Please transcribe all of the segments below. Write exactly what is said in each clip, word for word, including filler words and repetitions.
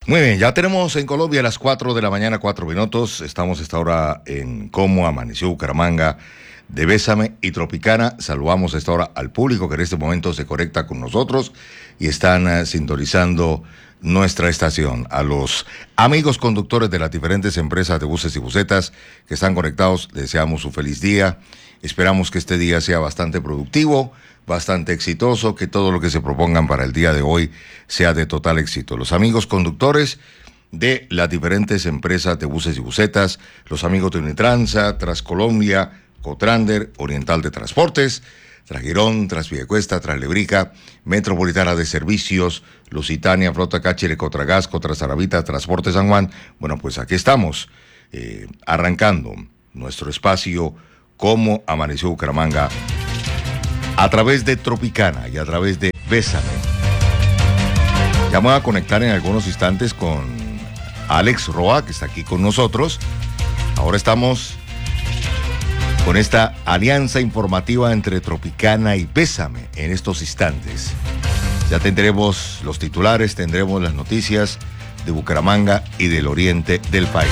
Muy bien, ya tenemos en Colombia las cuatro de la mañana, cuatro minutos. Estamos a esta hora en Cómo Amaneció Bucaramanga de Bésame y Tropicana. Saludamos a esta hora al público que en este momento se conecta con nosotros y están uh, sintonizando nuestra estación. A los amigos conductores de las diferentes empresas de buses y busetas que están conectados, les deseamos un feliz día. Esperamos que este día sea bastante productivo, bastante exitoso, que todo lo que se propongan para el día de hoy sea de total éxito. Los amigos conductores de las diferentes empresas de buses y busetas, los amigos de Unitransa, Transcolombia, Cotrander, Oriental de Transportes, Trasgirón, Transvidecuesta, Translebrica, Metropolitana de Servicios, Lusitania, Flota Cáchire, Cotragas, Cotrasaravita, Transporte San Juan. Bueno, pues aquí estamos, eh, arrancando nuestro espacio Cómo Amaneció Bucaramanga a través de Tropicana y a través de Bésame. Ya me voy a conectar en algunos instantes con Alex Roa, que está aquí con nosotros. Ahora estamos con esta alianza informativa entre Tropicana y Bésame en estos instantes. Ya tendremos los titulares, tendremos las noticias de Bucaramanga y del oriente del país.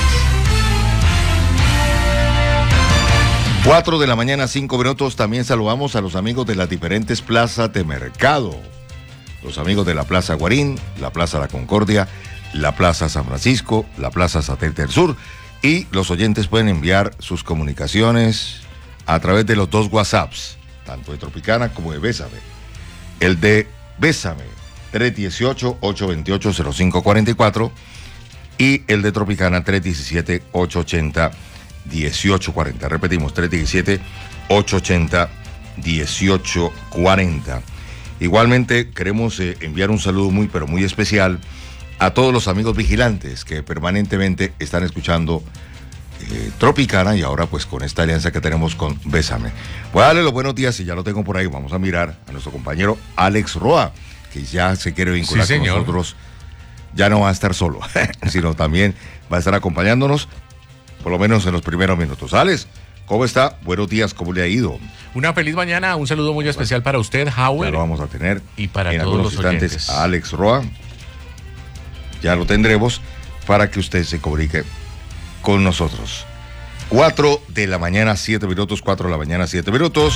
Cuatro de la mañana, cinco minutos. También saludamos a los amigos de las diferentes plazas de mercado. Los amigos de la Plaza Guarín, la Plaza La Concordia, la Plaza San Francisco, la Plaza Satélite del Sur. Y los oyentes pueden enviar sus comunicaciones a través de los dos WhatsApps, tanto de Tropicana como de Bésame. El de Bésame, tres uno ocho, ocho dos ocho, cero cinco cuatro cuatro, y el de Tropicana, tres uno siete, ocho ocho cero, uno ocho cuatro cero. Repetimos, tres uno siete, ocho ocho cero, uno ocho cuatro cero. Igualmente, queremos eh, enviar un saludo muy, pero muy especial a todos los amigos vigilantes que permanentemente están escuchando eh, Tropicana y ahora pues con esta alianza que tenemos con Bésame. Voy a darle los buenos días y ya lo tengo por ahí. Vamos a mirar a nuestro compañero Alex Roa, que ya se quiere vincular sí, con señor. nosotros. Ya no va a estar solo, sino también va a estar acompañándonos, por lo menos en los primeros minutos. Alex, ¿cómo está? Buenos días, ¿cómo le ha ido? Una feliz mañana, un saludo muy especial para usted, Howard. Ya lo vamos a tener y para en todos algunos los instantes oyentes. A Alex Roa. Ya lo tendremos para que usted se comunique con nosotros. Cuatro de la mañana, siete minutos, cuatro de la mañana, siete minutos.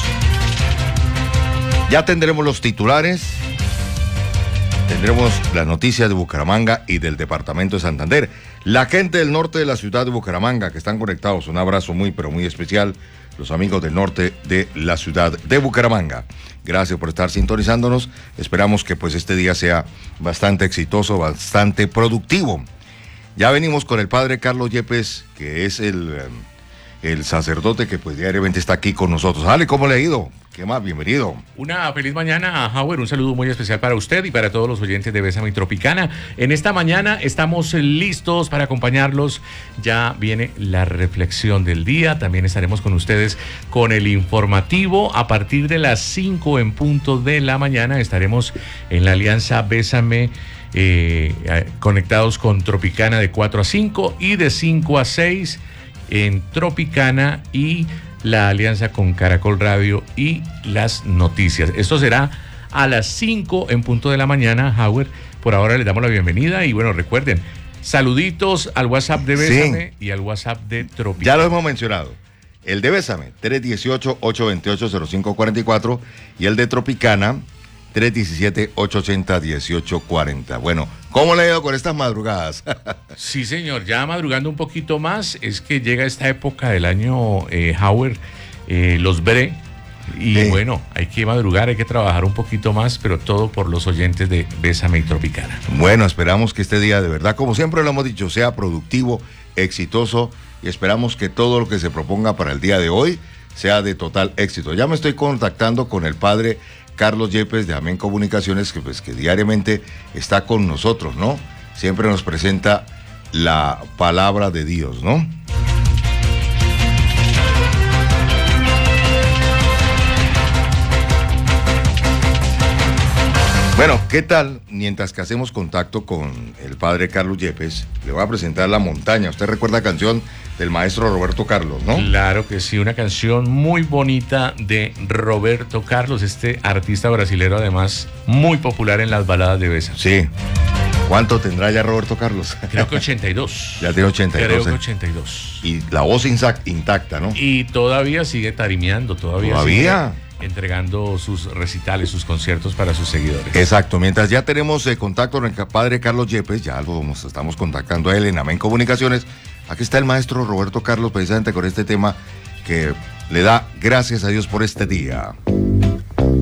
Ya tendremos los titulares. Tendremos las noticias de Bucaramanga y del departamento de Santander. La gente del norte de la ciudad de Bucaramanga que están conectados, un abrazo muy, pero muy especial. Los amigos del norte de la ciudad de Bucaramanga. Gracias por estar sintonizándonos. Esperamos que pues este día sea bastante exitoso, bastante productivo. Ya venimos con el padre Carlos Yepes, que es el, el sacerdote que pues diariamente está aquí con nosotros. Ale, ¿cómo le ha ido? ¿Qué más? Bienvenido. Una feliz mañana, Howard. Un saludo muy especial para usted y para todos los oyentes de Bésame y Tropicana. En esta mañana estamos listos para acompañarlos. Ya viene la reflexión del día. También estaremos con ustedes con el informativo. A partir de las cinco en punto de la mañana estaremos en la alianza Bésame, eh, conectados con Tropicana de cuatro a cinco y de cinco a seis en Tropicana y la alianza con Caracol Radio y las noticias. Esto será a las cinco en punto de la mañana, Howard. Por ahora les damos la bienvenida y bueno, recuerden, saluditos al WhatsApp de Bésame sí. y al WhatsApp de Tropicana. Ya lo hemos mencionado. El de Bésame, tres uno ocho, ocho dos ocho, cero cinco cuatro cuatro, y el de Tropicana, tres uno siete, ocho ocho cero, uno ocho cuatro cero. Bueno, ¿cómo le ha ido con estas madrugadas? Sí, señor, ya madrugando un poquito más, es que llega esta época del año, eh, Howard, eh, los bre, y sí. bueno, hay que madrugar, hay que trabajar un poquito más, pero todo por los oyentes de Bésame y Tropicana. Bueno, esperamos que este día, de verdad, como siempre lo hemos dicho, sea productivo, exitoso, y esperamos que todo lo que se proponga para el día de hoy sea de total éxito. Ya me estoy contactando con el padre Carlos Yepes de Amén Comunicaciones, que pues que diariamente está con nosotros, ¿no? Siempre nos presenta la palabra de Dios, ¿no? Bueno, ¿qué tal? Mientras que hacemos contacto con el padre Carlos Yepes, le voy a presentar La Montaña. Usted recuerda la canción del maestro Roberto Carlos, ¿no? Claro que sí, una canción muy bonita de Roberto Carlos, este artista brasilero además muy popular en las baladas de Bésame. Sí. ¿Cuánto tendrá ya Roberto Carlos? Creo que ochenta y dos. Ya tiene ochenta y dos. Creo que ochenta y dos. Y la voz intacta, ¿no? Y todavía sigue tarimeando, todavía, ¿Todavía? sigue entregando sus recitales, sus conciertos para sus seguidores. Exacto, mientras ya tenemos eh, contacto con el padre Carlos Yepes, ya lo nos estamos contactando a él en Amén Comunicaciones. Aquí está el maestro Roberto Carlos precisamente con este tema que le da gracias a Dios por este día.